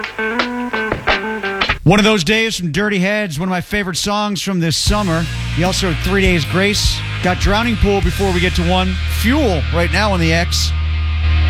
One of Those Days from Dirty Heads, one of my favorite songs from this summer. He also had 3 Days Grace. Got Drowning Pool before we get to one. Fuel right now on the X.